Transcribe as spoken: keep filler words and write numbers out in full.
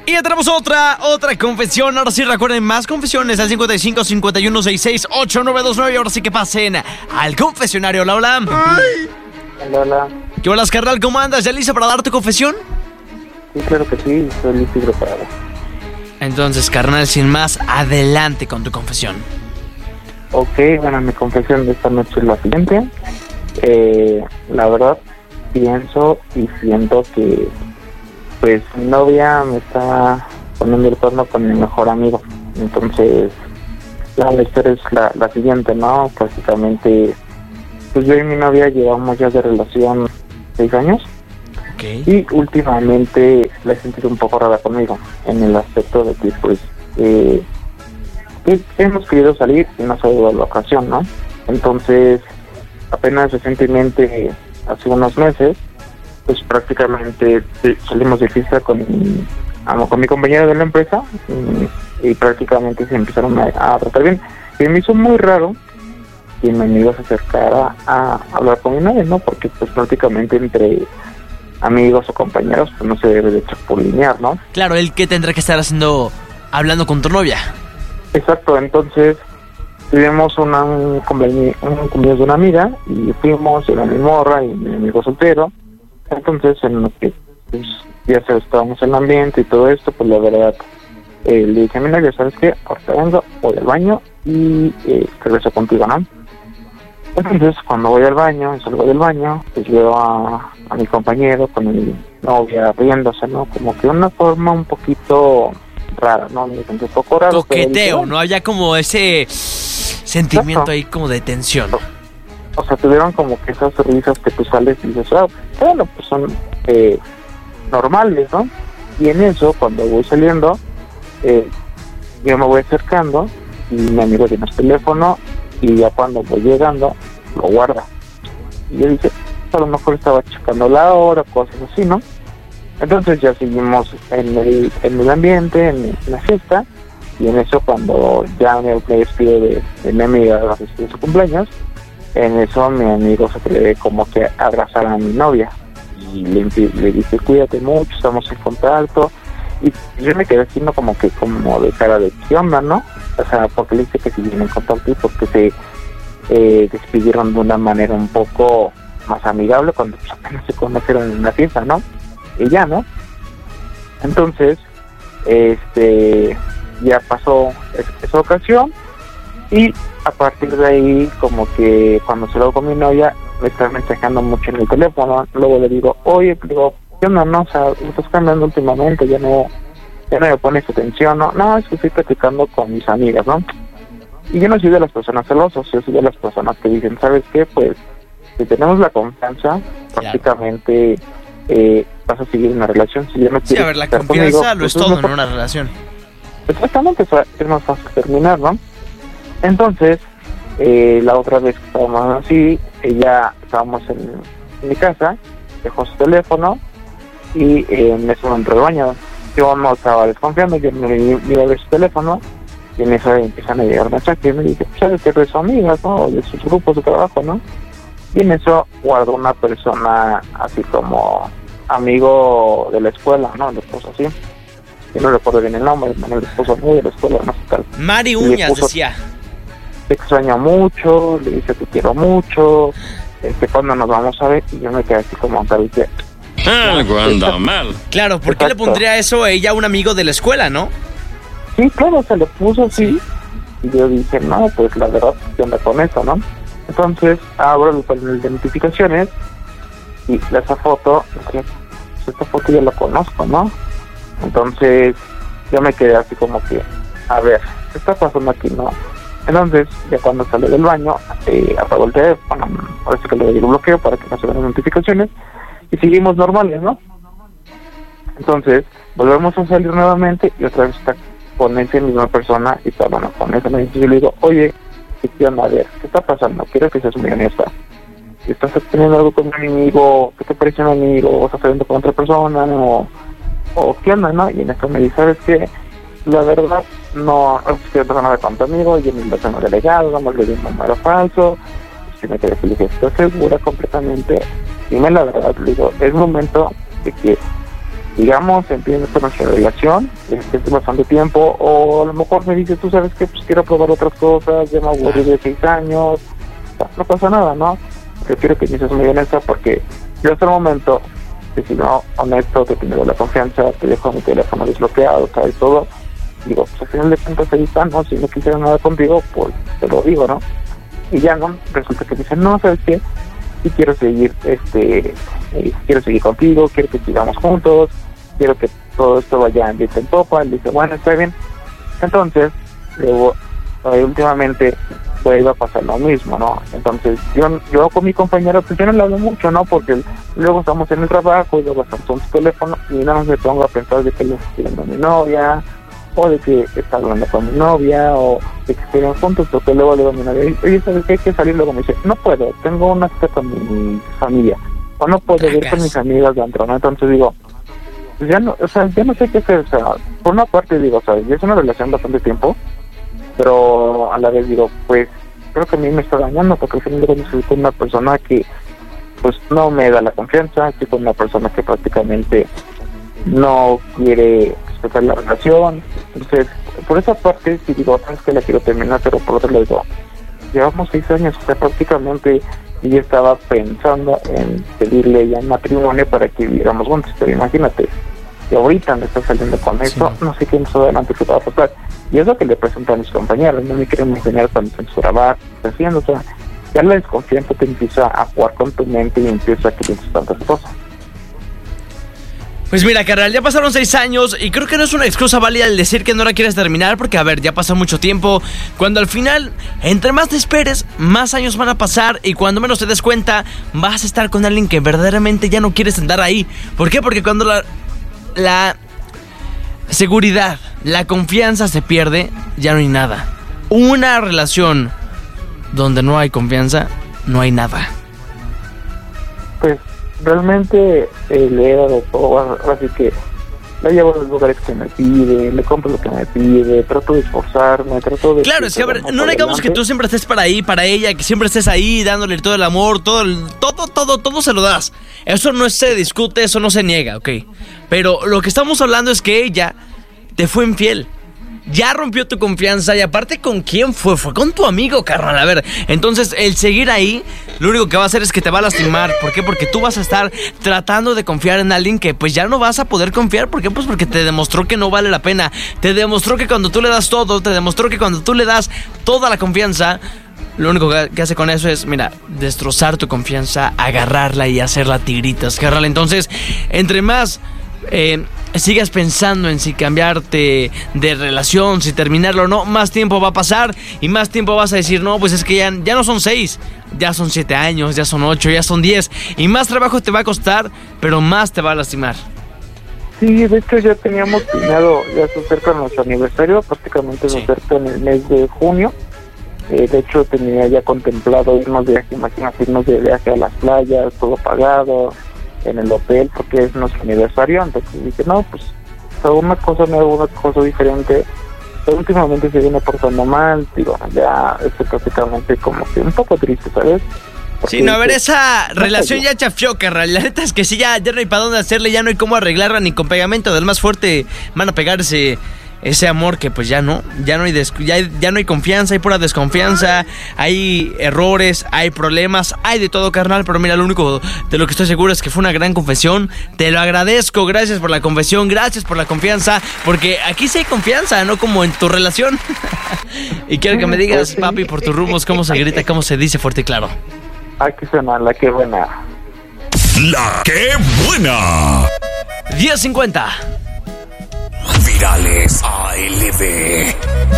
Y ya tenemos otra, otra confesión. Ahora sí, recuerden, más confesiones al cincuenta y cinco, cincuenta y uno, sesenta y seis, ochenta y nueve veintinueve. Ahora sí que pasen al confesionario. Hola, hola. Ay. Hola, hola. ¿Qué hola, carnal? ¿Cómo andas? ¿Ya lista para dar tu confesión? Sí, claro que sí. Estoy listo y preparado. Entonces, carnal, sin más, adelante con tu confesión. Ok, bueno, mi confesión de esta noche es la siguiente. Eh, la verdad, pienso y siento que pues mi novia me está poniendo el cuerno con mi mejor amigo. Entonces, la, la historia es la, la siguiente, ¿no? Prácticamente, pues yo y mi novia llevamos ya de relación seis años. Okay. Y últimamente la he sentido un poco rara conmigo, en el aspecto de que, pues, eh, que hemos querido salir y no se ha dado la ocasión, ¿no? Entonces, apenas recientemente, hace unos meses, pues prácticamente salimos de fiesta con, con mi compañera de la empresa y, y prácticamente se empezaron a, a tratar bien. Y me hizo muy raro que mi amigo se acercara a hablar con mi novia, ¿no? Porque pues prácticamente entre amigos o compañeros pues no se debe de chapulinear, ¿no? Claro, él que tendrá que estar haciendo, hablando con tu novia. Exacto, entonces tuvimos una, un, cumpleaños, un cumpleaños de una amiga y fuimos, era mi morra y mi amigo soltero. Entonces, en lo que pues, ya se estábamos en el ambiente y todo esto, pues la verdad, eh, le dije a mi novia, ¿sabes qué? Ahorita vengo, voy al baño y eh, regreso contigo, ¿no? Entonces, cuando voy al baño y salgo del baño, pues veo a, a mi compañero con mi novia riéndose, ¿no? Como que de una forma un poquito rara, ¿no? Me sentí un poco raro. Coqueteo, ¿no? Había como ese sentimiento. Exacto. Ahí como de tensión. O sea, tuvieron como que esas risas que tú sales y dices, ah, bueno, pues son eh, normales, ¿no? Y en eso, cuando voy saliendo, eh, yo me voy acercando y mi amigo tiene el teléfono y ya cuando voy llegando, lo guarda. Y yo dije, a lo mejor estaba checando la hora, cosas así, ¿no? Entonces ya seguimos en el, en el ambiente, en, en la fiesta, y en eso cuando ya me, me despido de, de mi amiga de su cumpleaños, en eso mi amigo se cree como que abrazar a mi novia y le, le dice cuídate mucho, estamos en contacto, y yo me quedé haciendo como que como de cara de qué onda, ¿no? O sea, porque le dice que si vienen en contacto y porque se eh, despidieron de una manera un poco más amigable cuando pues, apenas se conocieron en una fiesta, ¿no? Y ya, ¿no? Entonces, este ya pasó esa ocasión y a partir de ahí, como que cuando se lo hago con mi novia, me está mensajando mucho en el teléfono. Luego le digo, oye, digo, yo no, no, o sea, me estás cambiando últimamente, ya no, ya no me pones atención, no, no, es que estoy platicando con mis amigas, ¿no? Y yo no soy de las personas celosas, yo soy de las personas que dicen, ¿sabes qué? Pues, si tenemos la confianza, claro, prácticamente eh, vas a seguir una relación. Si yo no sí, a ver, la confianza conmigo, lo pues es todo en una relación. Exactamente, es más fácil terminar, ¿no? Entonces, eh, la otra vez que estábamos así, ella estábamos en, en mi casa, dejó su teléfono y eh, me subo entró al baño. Yo no estaba desconfiando, yo me iba a ver su teléfono y en eso empiezan a llegar mensajes y me dije, ¿sabes qué? De sus amigas, ¿no? De sus grupos de trabajo, ¿no? Y en eso guardó una persona así como amigo de la escuela, ¿no? De esposo así. Yo no recuerdo bien el nombre, el esposo muy de la escuela, no sé tal. Mari Uñas puso, decía. Te extraño mucho, le dice te quiero mucho, este, cuando nos vamos a ver, y yo me quedé así como que algo anda mal. Claro, ¿por qué exacto. le pondría eso a ella, un amigo de la escuela, no? Sí, claro, se le puso así, y yo dije, no, pues la verdad, ¿qué onda con eso, no? Entonces, abro el panel de notificaciones, y esa foto, dije, pues esta foto ya la conozco, ¿no? Entonces, yo me quedé así como que, a ver, ¿qué está pasando aquí, no? Entonces, ya cuando salí del baño, eh, apagó el teléfono, parece que le di un bloqueo para que no se vean las notificaciones, y seguimos normales, ¿no? Entonces, volvemos a salir nuevamente, y otra vez está con esa misma persona, y está, bueno, con esa misma, y yo le digo, oye, ¿qué onda? A ver, ¿qué está pasando? Quiero que seas muy honesta. ¿Estás teniendo algo con un amigo? ¿Qué te parece un amigo? ¿O estás saliendo con otra persona? ¿O, o qué onda, no? Y en esto me dice, ¿sabes qué? La verdad, no, no estoy empezando a ver con tu amigo, yo me lo tengo delegado, no me le di un número falso. Y me quedé feliz, ¿estás segura completamente? Dime la verdad, le digo, es momento de que digamos, empieza nuestra relación, es bastante tiempo, o a lo mejor me dice, tú sabes que pues quiero probar otras cosas, ya me aburrí de seis años, no pasa nada, ¿no? Prefiero que me seas muy honesta porque yo hasta el momento, que si no, honesto, te tengo la confianza, te dejo mi teléfono desbloqueado, sabes todo, digo, pues al final de cuentas ahí está, ¿no? Si no quisiera nada contigo, pues te lo digo, ¿no? Y ya, ¿no? Resulta que me dicen, no, ¿sabes qué? Sí quiero seguir, este, eh, quiero seguir contigo, quiero que sigamos juntos, quiero que todo esto vaya en viento en popa. Él dice, bueno, está bien. Entonces, luego, eh, últimamente, pues iba a pasar lo mismo, ¿no? Entonces, yo yo con mi compañero, pues yo no le hablo mucho, ¿no? Porque luego estamos en el trabajo, y luego estamos en su teléfono, y nada más me pongo a pensar de que le estoy escribiendo a mi novia, o de que está hablando con mi novia, o de que estén juntos, porque luego le digo a mi novia, oye, ¿sabes qué? Hay que salir. Luego me dice, no puedo, tengo una cita con mi familia, o no puedo ir con mis amigas dentro, ¿no? Entonces digo, pues ya no, o sea, ya no sé qué hacer, o sea, por una parte digo, o sea, ya es una relación bastante tiempo, pero a la vez digo, pues, creo que a mí me está dañando, porque al final de cuentas soy con una persona que, pues, no me da la confianza, estoy con una persona que prácticamente no quiere respetar la relación. Entonces, por esa parte sí digo, sabes que la quiero terminar, pero por otro lado digo, llevamos seis años, o sea, prácticamente y yo estaba pensando en pedirle ya matrimonio para que viviéramos juntos, pero imagínate, y ahorita me está saliendo con eso, sí. No sé qué más adelante qué va a pasar. Y es lo que le presento a mis compañeros, no me quieren enseñar cuando están en su trabajo, haciendo, o sea, ya la desconfianza te empieza a jugar con tu mente y empieza a que pienses tantas cosas. Pues mira, carnal, ya pasaron seis años y creo que no es una excusa válida el decir que no la quieres terminar, porque a ver, ya pasó mucho tiempo. Cuando al final, entre más te esperes, más años van a pasar y cuando menos te des cuenta, vas a estar con alguien que verdaderamente ya no quieres andar ahí. ¿Por qué? Porque cuando la, la seguridad, la confianza se pierde, ya no hay nada. Una relación donde no hay confianza, no hay nada. Pues realmente eh, le he dado todo, así que la llevo a los lugares que me pide, le compro lo que me pide, trato de esforzarme, trato de... Claro, es que a ver, no negamos que tú siempre estés para ahí, para ella, que siempre estés ahí dándole todo el amor, todo, el, todo, todo, todo se lo das. Eso no se discute, eso no se niega, ok. Pero lo que estamos hablando es que ella te fue infiel. Ya rompió tu confianza y aparte, ¿con quién fue? Fue con tu amigo, carnal. A ver, entonces el seguir ahí, lo único que va a hacer es que te va a lastimar. ¿Por qué? Porque tú vas a estar tratando de confiar en alguien que pues ya no vas a poder confiar. ¿Por qué? Pues porque te demostró que no vale la pena. Te demostró que cuando tú le das todo, te demostró que cuando tú le das toda la confianza, lo único que hace con eso es, mira, destrozar tu confianza, agarrarla y hacerla tigritas, carnal. Entonces, entre más... Eh, sigas pensando en si cambiarte de relación, si terminarlo o no, más tiempo va a pasar y más tiempo vas a decir, no, pues es que ya, ya no son seis, ya son siete años, ya son ocho, ya son diez y más trabajo te va a costar, pero más te va a lastimar. Sí, de hecho ya teníamos planeado, ya se acerca nuestro aniversario, prácticamente se acerca en el mes de junio. Eh, de hecho tenía ya contemplado irnos de viaje, imagínate, irnos de viaje a las playas, todo pagado, en el hotel, porque es nuestro aniversario. Entonces dije, no, pues una cosa nueva, una cosa diferente. Pero últimamente se viene portando mal, digo, ya estoy prácticamente como que un poco triste, ¿sabes? Porque sí, no, a ver, dice, esa no relación ya chafió, carnal. La neta es que sí, ya, ya no hay para dónde hacerle, ya no hay cómo arreglarla ni con pegamento del más fuerte van a pegarse. Ese amor que pues ya no, ya no hay des- ya, ya no hay confianza, hay pura desconfianza, hay errores, hay problemas, hay de todo, carnal. Pero mira, lo único de lo que estoy seguro es que fue una gran confesión. Te lo agradezco, gracias por la confesión, gracias por la confianza, porque aquí sí hay confianza, no como en tu relación. Y quiero que me digas, papi, por tus rumos, cómo se grita, cómo se dice fuerte y claro. Ay, que suena, la que buena. La que buena. diez cincuenta. Virales A L B.